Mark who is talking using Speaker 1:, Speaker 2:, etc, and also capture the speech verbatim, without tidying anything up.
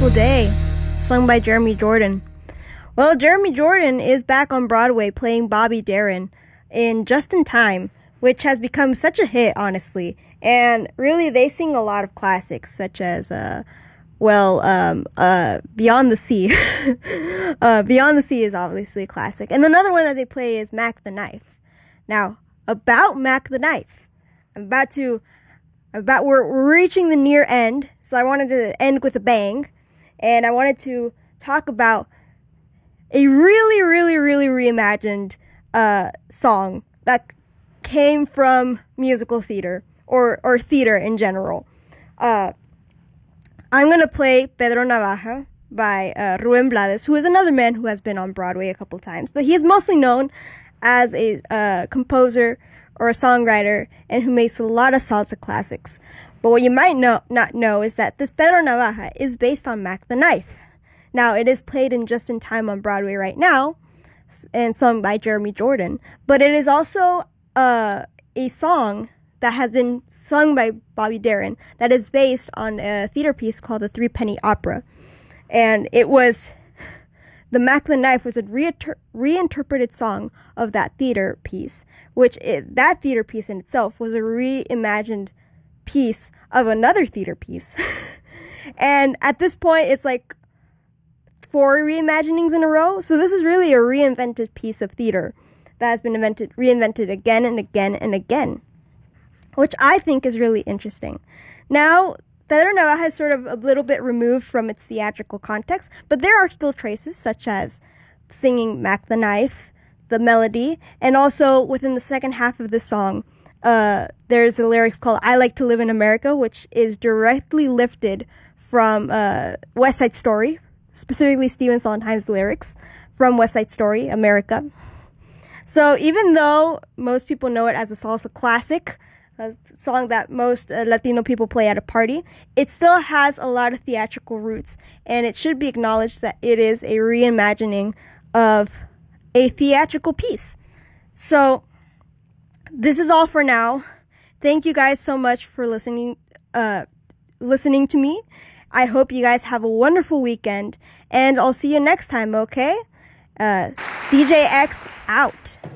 Speaker 1: Beautiful Day, sung by Jeremy Jordan. Well, Jeremy Jordan is back on Broadway playing Bobby Darin in Just in Time, which has become such a hit, honestly. And really, they sing a lot of classics, such as, uh, well, um, uh, Beyond the Sea. uh, Beyond the Sea is obviously a classic. And another one that they play is Mac the Knife. Now, about Mac the Knife, I'm about to, about, we're, we're reaching the near end, so I wanted to end with a bang. And I wanted to talk about a really, really, really reimagined uh, song that came from musical theater or, or theater in general. Uh, I'm going to play Pedro Navaja by uh, Rubén Blades, who is another man who has been on Broadway a couple times. But he is mostly known as a uh, composer or a songwriter and who makes a lot of salsa classics. But what you might know, not know is that this Pedro Navaja is based on Mac the Knife. Now, it is played in Just in Time on Broadway right now and sung by Jeremy Jordan. But it is also uh, a song that has been sung by Bobby Darin that is based on a theater piece called the Three Penny Opera. And it was, the Mac the Knife was a reinter- reinterpreted song of that theater piece, which it, that theater piece in itself was a reimagined piece of another theater piece. And at this point, it's like four reimaginings in a row. So this is really a reinvented piece of theater that has been invented, reinvented again and again and again, which I think is really interesting. Now, Pedro Navaja is sort of a little bit removed from its theatrical context, but there are still traces, such as singing Mac the Knife, the melody, and also within the second half of the song, uh, there's a lyrics called I Like to Live in America, which is directly lifted from uh, West Side Story, specifically Stephen Sondheim's lyrics from West Side Story, America. So even though most people know it as a salsa classic, a song that most uh, Latino people play at a party, it still has a lot of theatrical roots, and it should be acknowledged that it is a reimagining of a theatrical piece. So this is all for now. Thank you guys so much for listening uh, listening to me. I hope you guys have a wonderful weekend, and I'll see you next time, okay? Uh, D J X out.